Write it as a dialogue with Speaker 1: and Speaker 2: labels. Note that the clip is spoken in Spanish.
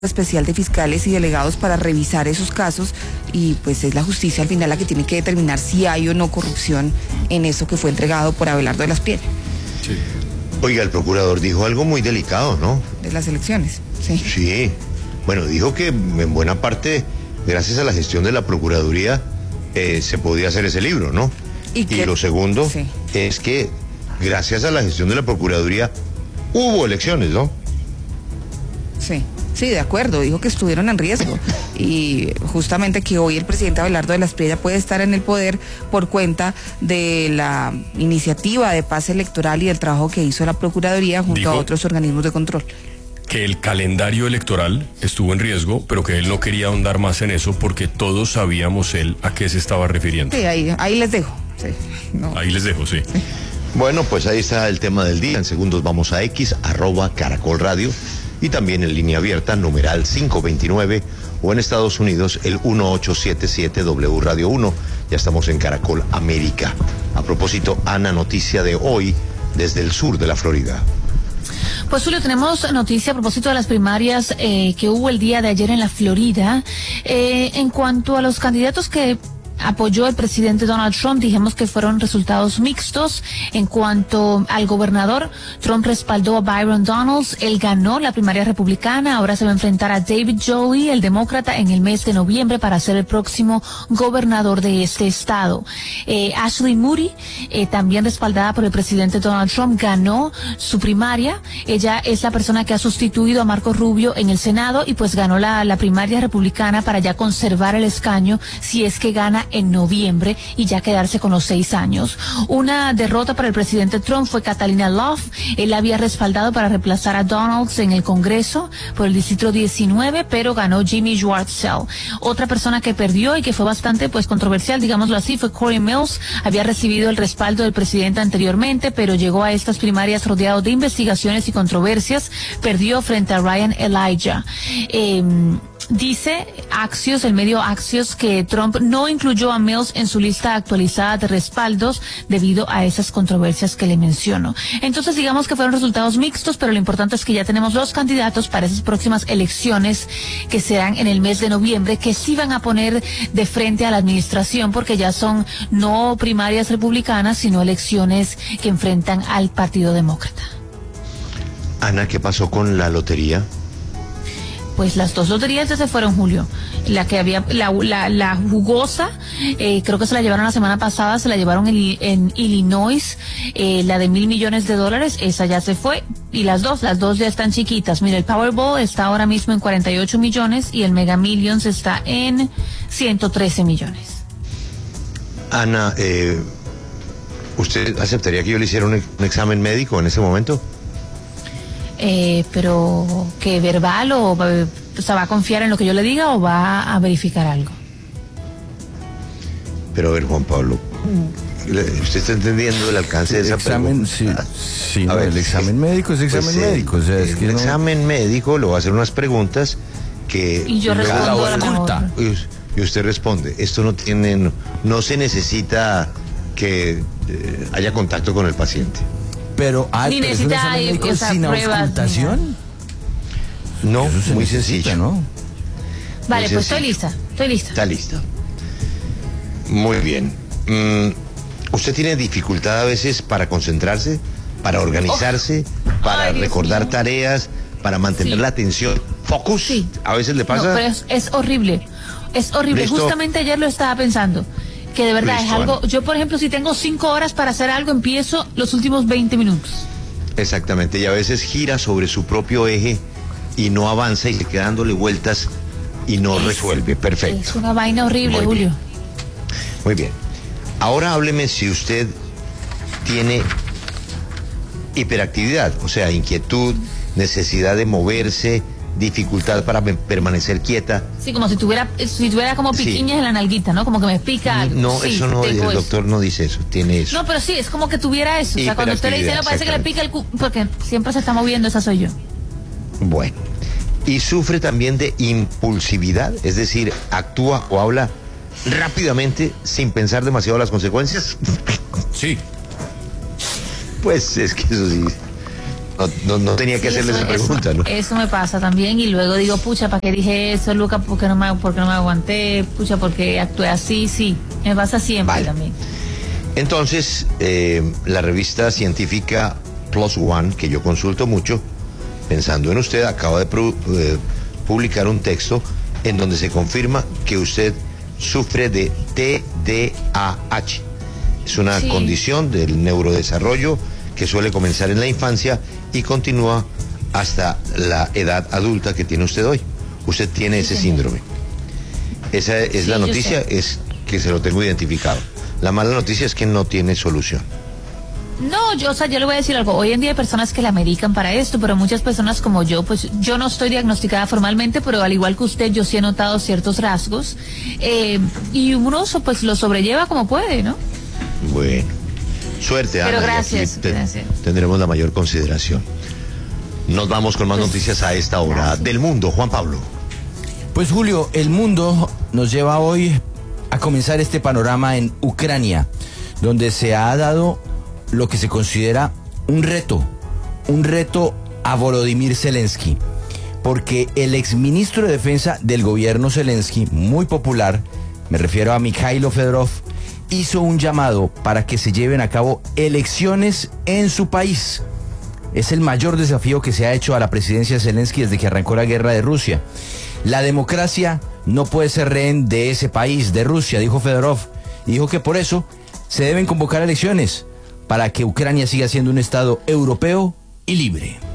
Speaker 1: especial de fiscales y delegados para revisar esos casos y pues es la justicia al final la que tiene que determinar si hay o no corrupción en eso que fue entregado por Abelardo de las Piedras.
Speaker 2: Sí. Oiga, el procurador dijo algo muy delicado, ¿no?
Speaker 1: De las elecciones, sí.
Speaker 2: Sí. Bueno, dijo que en buena parte, gracias a la gestión de la Procuraduría, se podía hacer ese libro, ¿no? Y lo segundo es que gracias a la gestión de la Procuraduría hubo elecciones, ¿no?
Speaker 1: Sí. Sí, de acuerdo, dijo que estuvieron en riesgo y justamente que hoy el presidente Abelardo de las Piedras puede estar en el poder por cuenta de la iniciativa de paz electoral y del trabajo que hizo la Procuraduría junto a otros organismos de control.
Speaker 3: Que el calendario electoral estuvo en riesgo, pero que él no quería ahondar más en eso porque todos sabíamos él a qué se estaba refiriendo.
Speaker 1: Sí, ahí les dejo. Sí, no.
Speaker 3: Ahí les dejo, sí.
Speaker 2: Bueno, pues ahí está el tema del día. En segundos vamos a X, @Caracol Radio. Y también en línea abierta, numeral 529, o en Estados Unidos, el 1877 W Radio 1. Ya estamos en Caracol América. A propósito, Ana, noticia de hoy desde el sur de la Florida.
Speaker 4: Pues Julio, tenemos noticia a propósito de las primarias que hubo el día de ayer en la Florida. En cuanto a los candidatos que apoyó el presidente Donald Trump, dijimos que fueron resultados mixtos. En cuanto al gobernador, Trump respaldó a Byron Donalds, él ganó la primaria republicana, ahora se va a enfrentar a David Joey, el demócrata, en el mes de noviembre para ser el próximo gobernador de este estado. Ashley Moody, también respaldada por el presidente Donald Trump, ganó su primaria. Ella es la persona que ha sustituido a Marco Rubio en el Senado y pues ganó la primaria republicana para ya conservar el escaño si es que gana en noviembre y ya quedarse con los 6 años. Una derrota para el presidente Trump fue Catalina Love. Él había respaldado para reemplazar a Donalds en el Congreso por el distrito 19, pero ganó Jimmy Schwartzel. Otra persona que perdió y que fue bastante controversial, digámoslo así, fue Corey Mills. Había recibido el respaldo del presidente anteriormente, pero llegó a estas primarias rodeado de investigaciones y controversias. Perdió frente a Ryan Elijah. Dice Axios, el medio Axios, que Trump no incluyó a Mills en su lista actualizada de respaldos debido a esas controversias que le menciono. Entonces, digamos que fueron resultados mixtos, pero lo importante es que ya tenemos los candidatos para esas próximas elecciones que serán en el mes de noviembre, que sí van a poner de frente a la administración, porque ya son no primarias republicanas, sino elecciones que enfrentan al Partido Demócrata.
Speaker 2: Ana, ¿qué pasó con la lotería?
Speaker 4: Pues las dos loterías ya se fueron, Julio. La que había, la jugosa, creo que se la llevaron la semana pasada, se la llevaron en Illinois, la de $1,000 millones, esa ya se fue. Y las dos ya están chiquitas. Mira, el Powerball está ahora mismo en 48 millones y el Mega Millions está en 113 millones.
Speaker 2: Ana, ¿usted aceptaría que yo le hiciera un examen médico en ese momento?
Speaker 4: Pero ¿qué, verbal o sea, va a confiar en lo que yo le diga o va a verificar algo?
Speaker 2: Pero a ver, Juan Pablo, ¿usted está entendiendo el alcance de esa
Speaker 5: examen?
Speaker 2: pregunta?
Speaker 5: Sí, no, el examen médico es examen médico. O sea, es que
Speaker 2: el examen médico le va a hacer unas preguntas que
Speaker 4: y yo respondo a la
Speaker 2: oculta. Y usted responde. Esto no se necesita que haya contacto con el paciente.
Speaker 5: Pero
Speaker 4: ni necesita
Speaker 5: sin auscultación.
Speaker 2: No, muy sencillo,
Speaker 4: ¿no? Vale, pues estoy lista.
Speaker 2: Está lista. Muy bien. ¿Usted tiene dificultad a veces para concentrarse, para organizarse, para recordar tareas, para mantener la atención? ¿Focus?
Speaker 4: Sí.
Speaker 2: ¿A veces le pasa?
Speaker 4: No, pero es horrible. Es horrible.
Speaker 2: ¿Listo?
Speaker 4: Justamente ayer lo estaba pensando. Que de verdad
Speaker 2: Listo,
Speaker 4: es algo.
Speaker 2: Ana.
Speaker 4: Yo, por ejemplo, si tengo 5 horas para hacer algo, empiezo los últimos 20 minutos.
Speaker 2: Exactamente, y a veces gira sobre su propio eje y no avanza y se queda dándole vueltas y no resuelve. Perfecto.
Speaker 4: Es una vaina horrible,
Speaker 2: Muy
Speaker 4: Julio.
Speaker 2: bien. Muy bien. Ahora hábleme si usted tiene hiperactividad, o sea, inquietud, necesidad de moverse, dificultad para permanecer quieta.
Speaker 4: Sí, como si tuviera como piquiñas en la nalguita, ¿no? Como que me pica algo.
Speaker 2: No,
Speaker 4: sí,
Speaker 2: eso no, el doctor no dice eso, tiene eso.
Speaker 4: No, pero sí, es como que tuviera eso. O sea, cuando usted le dice, no, parece que le pica el porque siempre se está moviendo, esa soy yo.
Speaker 2: Bueno, y sufre también de impulsividad, es decir, actúa o habla rápidamente sin pensar demasiado las consecuencias.
Speaker 3: Sí.
Speaker 2: Pues es que eso sí. no tenía que hacerle esa pregunta, ¿no?
Speaker 4: Eso me pasa también, y luego digo, pucha, ¿para qué dije eso, Luca? ¿Por qué no me aguanté? Pucha, ¿por qué actué así? Sí, me pasa siempre también.
Speaker 2: Entonces, la revista científica Plus One, que yo consulto mucho, pensando en usted, acaba de publicar un texto en donde se confirma que usted sufre de TDAH. Es una condición del neurodesarrollo que suele comenzar en la infancia y continúa hasta la edad adulta que tiene usted hoy. Usted tiene ese síndrome. Esa es la noticia, es que se lo tengo identificado. La mala noticia es que no tiene solución.
Speaker 4: No, yo le voy a decir algo. Hoy en día hay personas que la medican para esto, pero muchas personas como yo, pues yo no estoy diagnosticada formalmente, pero al igual que usted, yo sí he notado ciertos rasgos, y uno pues lo sobrelleva como puede, ¿no?
Speaker 2: Bueno, suerte, Ana.
Speaker 4: Pero gracias,
Speaker 2: gracias. Tendremos la mayor consideración. Nos vamos con más noticias a esta hora del mundo. Juan Pablo.
Speaker 5: Pues Julio, el mundo nos lleva hoy a comenzar este panorama en Ucrania, donde se ha dado lo que se considera un reto a Volodymyr Zelensky, porque el exministro de Defensa del gobierno Zelensky, muy popular, me refiero a Mikhailo Fedorov, hizo un llamado para que se lleven a cabo elecciones en su país. Es el mayor desafío que se ha hecho a la presidencia de Zelensky desde que arrancó la guerra de Rusia. La democracia no puede ser rehén de ese país, de Rusia, dijo Fedorov, y dijo que por eso se deben convocar elecciones para que Ucrania siga siendo un estado europeo y libre.